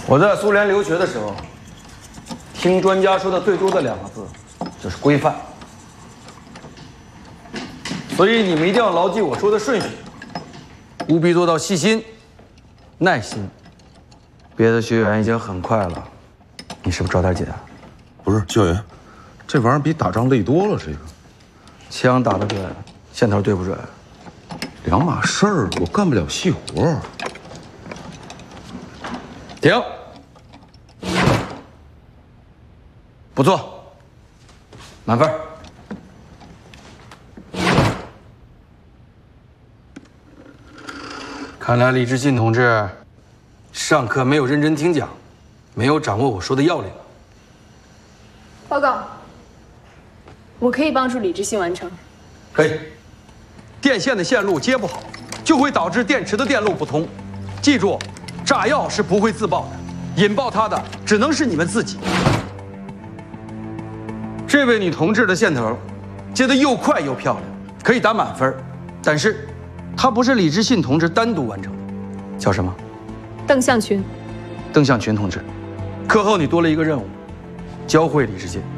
我在苏联留学的时候，听专家说的最多的2个字就是规范。所以你们一定要牢记我说的顺序，务必做到细心、耐心。别的学员已经很快了，你是不是着点紧啊？ 不是，教员，这玩意儿比打仗累多了。这个枪打得准，线头对不准， 两码事儿，我干不了细活。 停。不错，满分。看来李志信同志上课没有认真听讲，没有掌握我说的要领。 报告，我可以帮助李志信完成。 可以。电线的线路接不好，就会导致电池的电路不通。记住，炸药是不会自爆的，引爆它的只能是你们自己。这位女同志的线头接得又快又漂亮，可以打满分。但是，她不是李志信同志单独完成的，叫什么？ 邓向群。 邓向群同志，课后你多了一个任务，教会李志信。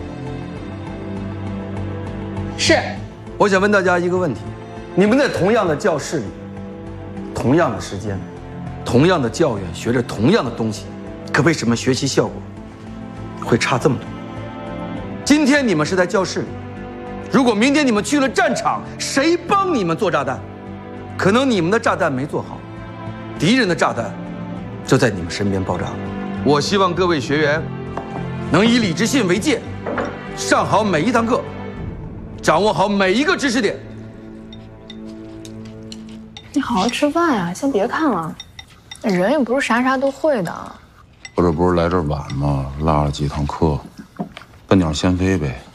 是。 我想问大家一个问题：你们在同样的教室里，同样的时间，同样的教员，学着同样的东西，可为什么学习效果会差这么多？今天你们是在教室里，如果明天你们去了战场，谁帮你们做炸弹？可能你们的炸弹没做好，敌人的炸弹就在你们身边爆炸了。我希望各位学员能以李志信为戒，上好每一堂课，掌握好每一个知识点。 你好好吃饭呀，先别看了，人又不是啥都会的。 我这不是来这儿晚吗？落了几堂课，笨鸟先飞呗。